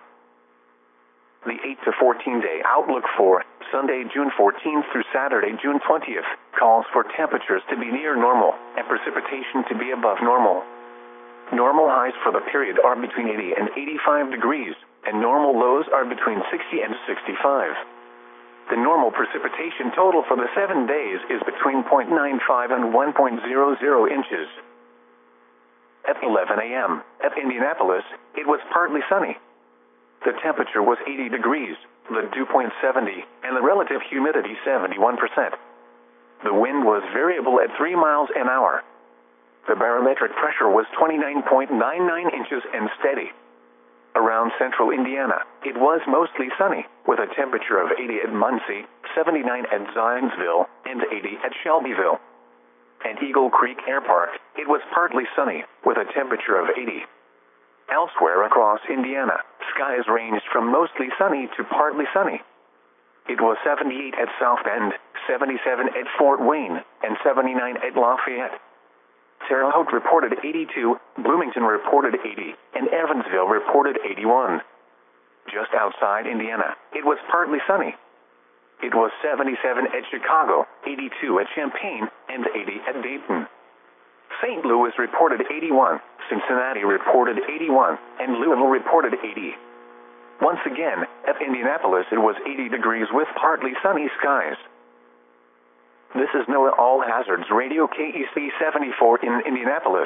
The eight to fourteen day outlook for Sunday, June fourteenth through Saturday, June twentieth, calls for temperatures to be near normal and precipitation to be above normal. Normal highs for the period are between eighty and eighty-five degrees, and normal lows are between sixty and sixty-five. The normal precipitation total for the seven days is between zero point nine five and one point zero zero inches. At eleven a m at Indianapolis, it was partly sunny. The temperature was eighty degrees, the dew point seventy, and the relative humidity seventy-one percent. The wind was variable at three miles an hour. The barometric pressure was twenty-nine point nine nine inches and steady. Around central Indiana, it was mostly sunny, with a temperature of eighty at Muncie, seventy-nine at Zionsville, and eighty at Shelbyville. At Eagle Creek Air Park, it was partly sunny, with a temperature of eighty. Elsewhere across Indiana, skies ranged from mostly sunny to partly sunny. It was seventy-eight at South Bend, seventy-seven at Fort Wayne, and seventy-nine at Lafayette. Terre Haute reported eighty-two, Bloomington reported eighty, and Evansville reported eighty-one. Just outside Indiana, it was partly sunny. It was seventy-seven at Chicago, eighty-two at Champaign, and eighty at Dayton. Saint Louis reported eighty-one, Cincinnati reported eighty-one, and Louisville reported eighty. Once again, at Indianapolis it was eighty degrees with partly sunny skies. This is NOAA All Hazards Radio K E C seventy-four in Indianapolis.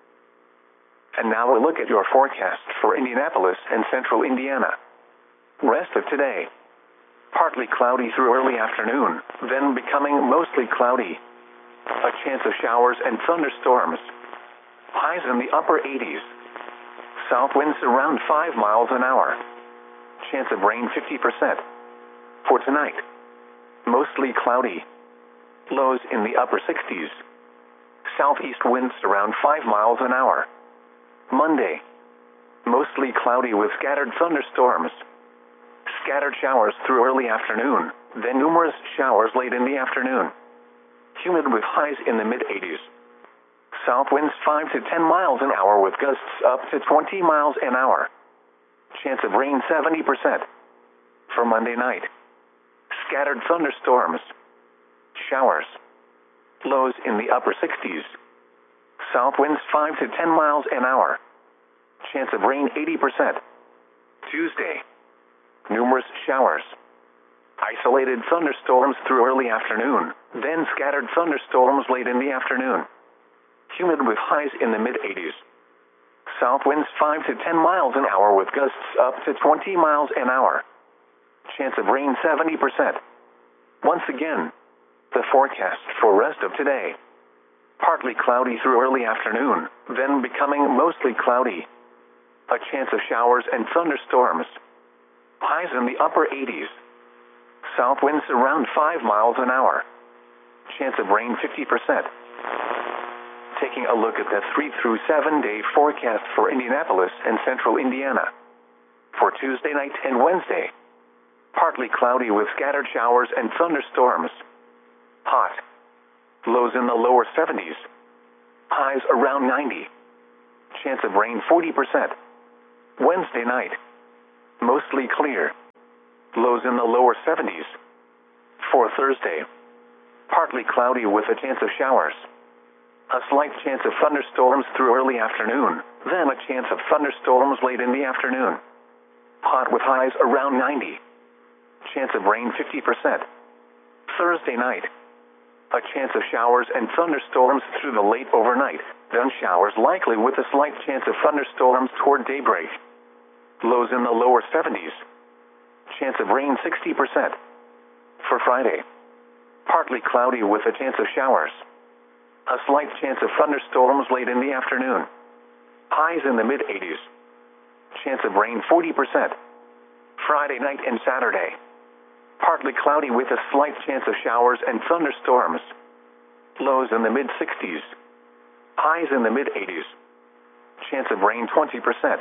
And now a look at your forecast for Indianapolis and central Indiana. Rest of today. Partly cloudy through early afternoon, then becoming mostly cloudy. A chance of showers and thunderstorms. Highs in the upper eighties. South winds around five miles an hour. Chance of rain fifty percent. For tonight, mostly cloudy. Lows in the upper sixties. Southeast winds around five miles an hour. Monday, mostly cloudy with scattered thunderstorms. Scattered showers through early afternoon, then numerous showers late in the afternoon. Humid with highs in the mid-eighties. South winds five to ten miles an hour with gusts up to twenty miles an hour. Chance of rain seventy percent. For Monday night, scattered thunderstorms. Showers. Lows in the upper sixties. South winds five to ten miles an hour. Chance of rain eighty percent. Tuesday, numerous showers. Isolated thunderstorms through early afternoon, then scattered thunderstorms late in the afternoon. Humid with highs in the mid-eighties. South winds five to ten miles an hour with gusts up to twenty miles an hour. Chance of rain seventy percent. Once again, the forecast for rest of today. Partly cloudy through early afternoon, then becoming mostly cloudy. A chance of showers and thunderstorms. Highs in the upper eighties. South winds around five miles an hour. Chance of rain fifty percent. Taking a look at the three through seven day forecast for Indianapolis and central Indiana. For Tuesday night and Wednesday, partly cloudy with scattered showers and thunderstorms. Hot. Lows in the lower seventies. Highs around ninety. Chance of rain forty percent. Wednesday night. Mostly clear. Lows in the lower seventies. For Thursday. Partly cloudy with a chance of showers. A slight chance of thunderstorms through early afternoon, then a chance of thunderstorms late in the afternoon. Hot with highs around ninety. Chance of rain fifty percent. Thursday night. A chance of showers and thunderstorms through the late overnight, then showers likely with a slight chance of thunderstorms toward daybreak. Lows in the lower seventies. Chance of rain sixty percent. For Friday. Partly cloudy with a chance of showers. A slight chance of thunderstorms late in the afternoon. Highs in the mid eighties. Chance of rain forty percent. Friday night and Saturday. Partly cloudy with a slight chance of showers and thunderstorms. Lows in the mid sixties. Highs in the mid eighties. Chance of rain twenty percent.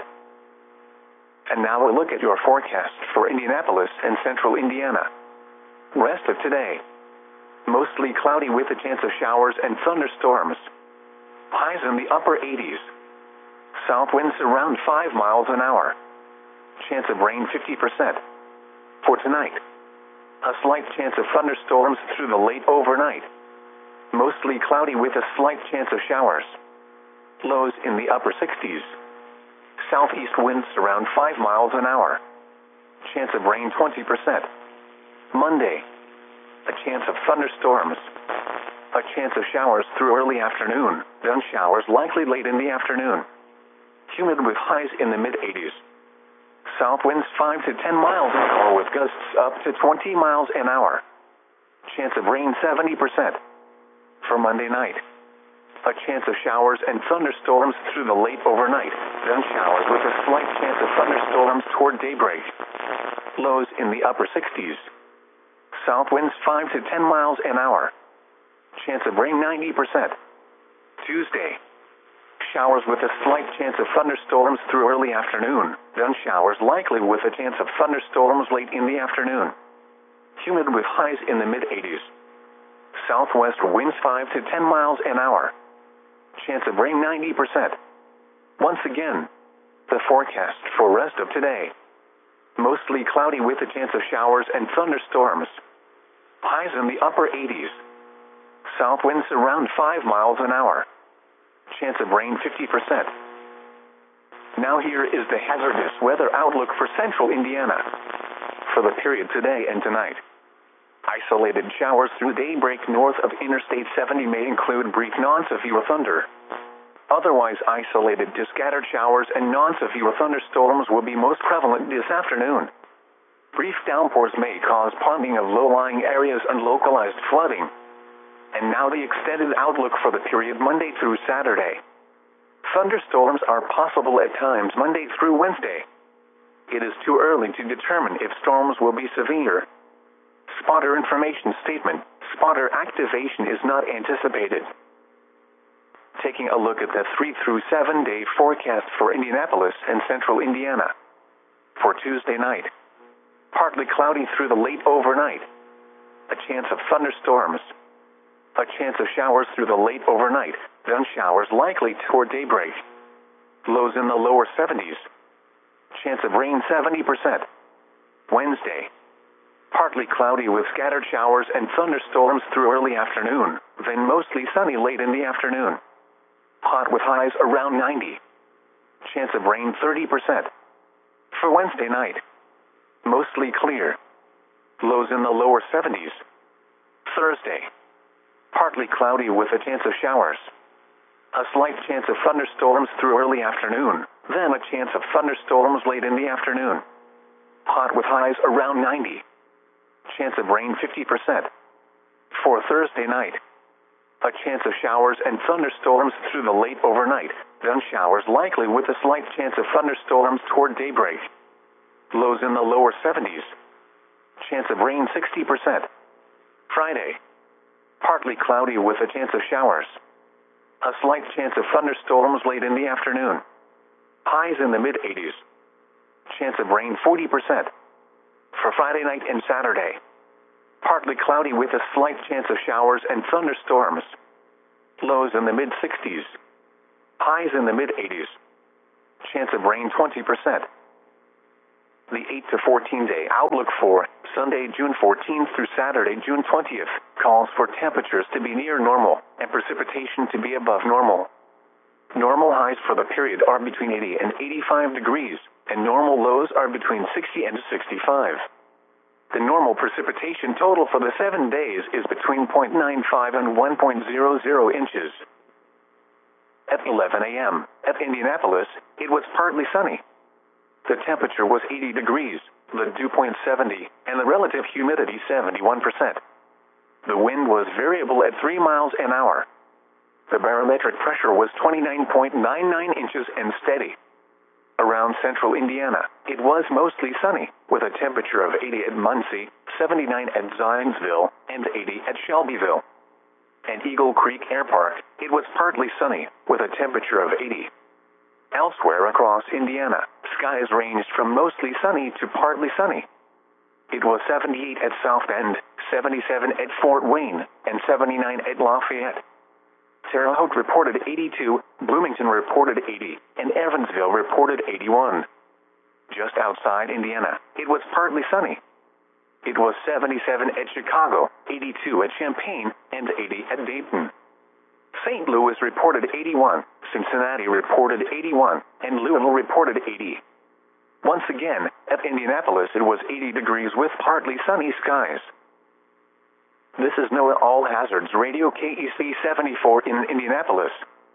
And now a look at your forecast for Indianapolis and central Indiana. Rest of today. Mostly cloudy with a chance of showers and thunderstorms. Highs in the upper eighties. South winds around five miles an hour. Chance of rain fifty percent. For tonight. A slight chance of thunderstorms through the late overnight. Mostly cloudy with a slight chance of showers. Lows in the upper sixties. Southeast winds around five miles an hour. Chance of rain twenty percent. Monday. A chance of thunderstorms. A chance of showers through early afternoon, then showers likely late in the afternoon. Humid with highs in the mid eighties. South winds five to ten miles an hour with gusts up to twenty miles an hour. Chance of rain seventy percent. For Monday night. A chance of showers and thunderstorms through the late overnight, then showers with a slight chance of thunderstorms toward daybreak. Lows in the upper sixties. South winds five to ten miles an hour. Chance of rain ninety percent. Tuesday. Showers with a slight chance of thunderstorms through early afternoon, then showers likely with a chance of thunderstorms late in the afternoon. Humid with highs in the mid eighties. Southwest winds five to ten miles an hour. Chance of rain ninety percent. Once again, the forecast for rest of today. Mostly cloudy with a chance of showers and thunderstorms. Highs in the upper eighties. South winds around five miles an hour. Chance of rain fifty percent. Now here is the hazardous weather outlook for central Indiana. For the period today and tonight. Isolated showers through daybreak north of Interstate seventy may include brief non-severe thunder. Otherwise isolated to scattered showers and non-severe thunderstorms will be most prevalent this afternoon. Brief downpours may cause ponding of low-lying areas and localized flooding. And now the extended outlook for the period Monday through Saturday. Thunderstorms are possible at times Monday through Wednesday. It is too early to determine if storms will be severe. Spotter information statement. Spotter activation is not anticipated. Taking a look at the three through seven day forecast for Indianapolis and central Indiana. For Tuesday night. Partly cloudy through the late overnight. A chance of thunderstorms. A chance of showers through the late overnight, then showers likely toward daybreak. Lows in the lower seventies. Chance of rain seventy percent. Wednesday. Partly cloudy with scattered showers and thunderstorms through early afternoon, then mostly sunny late in the afternoon. Hot with highs around ninety. Chance of rain thirty percent. For Wednesday night. Mostly clear. Lows in the lower seventies. Thursday. Partly cloudy with a chance of showers. A slight chance of thunderstorms through early afternoon, then a chance of thunderstorms late in the afternoon. Hot with highs around ninety. Chance of rain fifty percent. For Thursday night. A chance of showers and thunderstorms through the late overnight, then showers likely with a slight chance of thunderstorms toward daybreak. Lows in the lower seventies. Chance of rain sixty percent. Friday. Partly cloudy with a chance of showers. A slight chance of thunderstorms late in the afternoon. Highs in the mid eighties. Chance of rain forty percent. For Friday night and Saturday. Partly cloudy with a slight chance of showers and thunderstorms. Lows in the mid sixties. Highs in the mid eighties. Chance of rain twenty percent. The eight to fourteen day outlook for Sunday, June fourteenth through Saturday, June twentieth, calls for temperatures to be near normal and precipitation to be above normal. Normal highs for the period are between eighty and eighty-five degrees, and normal lows are between sixty and sixty-five. The normal precipitation total for the seven days is between zero point nine five and one point zero zero inches. At eleven a m at Indianapolis, it was partly sunny. The temperature was eighty degrees, the dew point seventy, and the relative humidity seventy-one percent. The wind was variable at three miles an hour. The barometric pressure was twenty-nine point nine nine inches and steady. Around central Indiana, it was mostly sunny, with a temperature of eighty at Muncie, seventy-nine at Zionsville, and eighty at Shelbyville. At Eagle Creek Air Park, it was partly sunny, with a temperature of eighty. Elsewhere across Indiana, skies ranged from mostly sunny to partly sunny. It was seventy-eight at South Bend, seventy-seven at Fort Wayne, and seventy-nine at Lafayette. Terre Haute reported eighty-two, Bloomington reported eighty, and Evansville reported eighty-one. Just outside Indiana, it was partly sunny. It was seventy-seven at Chicago, eighty-two at Champaign, and eighty at Dayton. Saint Louis reported eighty-one, Cincinnati reported eighty-one, and Louisville reported eighty. Once again, at Indianapolis it was eighty degrees with partly sunny skies. This is NOAA All Hazards Radio K E C seventy-four in Indianapolis.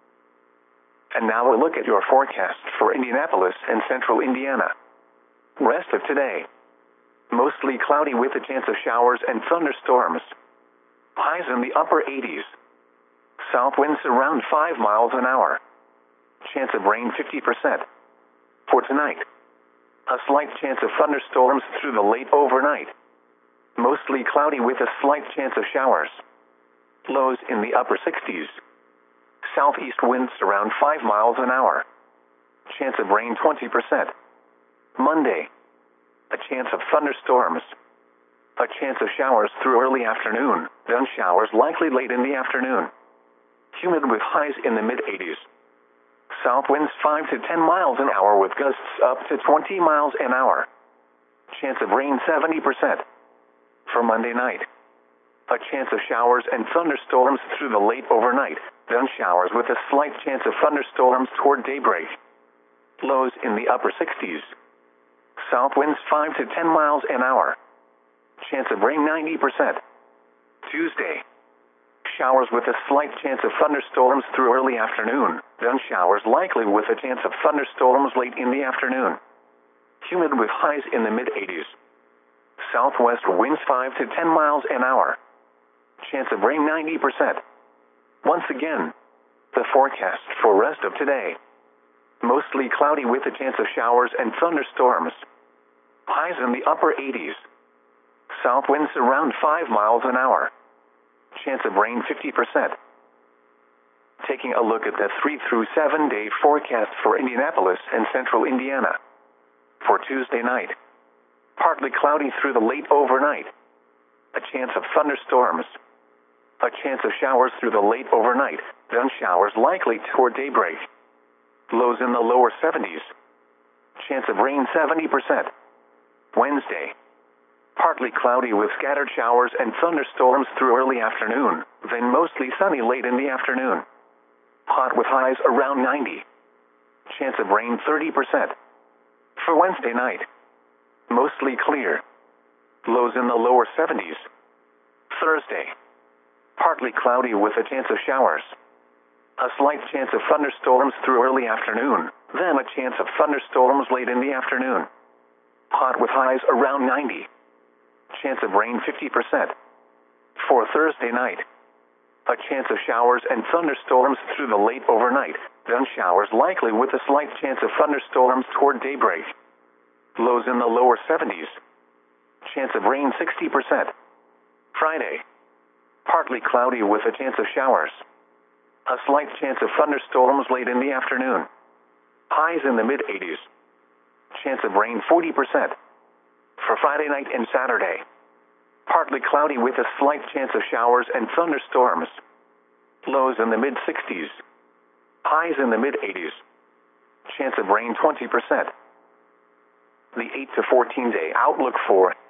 And now a look at your forecast for Indianapolis and central Indiana. Rest of today. Mostly cloudy with a chance of showers and thunderstorms. Highs in the upper eighties. South winds around five miles an hour. Chance of rain fifty percent. For tonight, a slight chance of thunderstorms through the late overnight. Mostly cloudy with a slight chance of showers. Lows in the upper sixties. Southeast winds around five miles an hour. Chance of rain twenty percent. Monday, a chance of thunderstorms. A chance of showers through early afternoon, then showers likely late in the afternoon. Humid with highs in the mid eighties. South winds five to ten miles an hour with gusts up to twenty miles an hour. Chance of rain seventy percent. For Monday night, a chance of showers and thunderstorms through the late overnight, then showers with a slight chance of thunderstorms toward daybreak. Lows in the upper sixties. South winds five to ten miles an hour. Chance of rain ninety percent. Tuesday, showers with a slight chance of thunderstorms through early afternoon, then showers likely with a chance of thunderstorms late in the afternoon. Humid with highs in the mid eighties. Southwest winds five to ten miles an hour. Chance of rain ninety percent. Once again, the forecast for rest of today. Mostly cloudy with a chance of showers and thunderstorms. Highs in the upper eighties. South winds around five miles an hour. Chance of rain fifty percent. Taking a look at the three through seven day forecast for Indianapolis and central Indiana. For Tuesday night, partly cloudy through the late overnight. A chance of thunderstorms. A chance of showers through the late overnight, then showers likely toward daybreak. Lows in the lower seventies. Chance of rain seventy percent. Wednesday, partly cloudy with scattered showers and thunderstorms through early afternoon, then mostly sunny late in the afternoon. Hot with highs around ninety. Chance of rain thirty percent. For Wednesday night, mostly clear. Lows in the lower seventies. Thursday, partly cloudy with a chance of showers. A slight chance of thunderstorms through early afternoon, then a chance of thunderstorms late in the afternoon. Hot with highs around ninety. Chance of rain fifty percent. For Thursday night, a chance of showers and thunderstorms through the late overnight, then showers likely with a slight chance of thunderstorms toward daybreak. Lows in the lower seventies. Chance of rain sixty percent. Friday, partly cloudy with a chance of showers. A slight chance of thunderstorms late in the afternoon. Highs in the mid eighties. Chance of rain forty percent. For Friday night and Saturday, partly cloudy with a slight chance of showers and thunderstorms. Lows in the mid sixties. Highs in the mid eighties. Chance of rain twenty percent. The eight to fourteen day outlook for